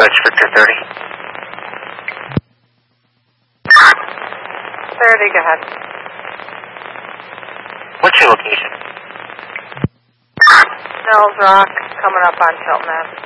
Dutch Victor 30. 30, go ahead. What's your location? Snells Rock, coming up on Tilton Ave.